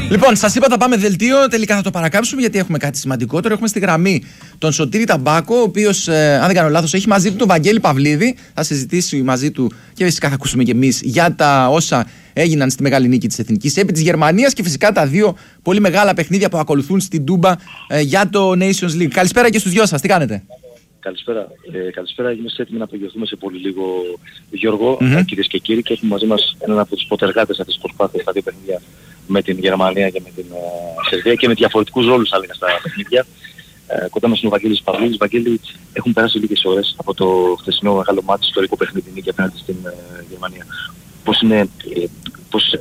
Λοιπόν, σας είπα θα πάμε δελτίο, τελικά θα το παρακάμψουμε γιατί έχουμε κάτι σημαντικότερο. Έχουμε στη γραμμή τον Σωτήρη Ταμπάκο, ο οποίος, αν δεν κάνω λάθος, έχει μαζί του τον Βαγγέλη Παυλίδη. Θα συζητήσει μαζί του και φυσικά θα ακούσουμε και εμείς για τα όσα έγιναν στη μεγάλη νίκη της Εθνικής επί της Γερμανίας και φυσικά τα δύο πολύ μεγάλα παιχνίδια που ακολουθούν στην Τούμπα για το Nations League. Καλησπέρα και στους δυο σας, τι κάνετε? Καλησπέρα. Καλησπέρα. Είμαστε έτοιμοι να απογειωθούμε σε πολύ λίγο, Γιώργο, κυρίες και κύριοι, και έχουμε μαζί μας έναν από τους πρωτεργάτες αυτής της προσπάθειας στα δύο παιχνίδια με την Γερμανία και με την Σερβία και με διαφορετικούς ρόλους θα έλεγα στα παιχνίδια. Κοντά μας είναι ο Βαγγέλης Παυλίδης. Βαγγέλη, έχουν περάσει λίγες ώρες από το χθεσινό μεγάλο μάτι, ιστορικό παιχνίδι νίκη απέναντι στην Γερμανία. Πώς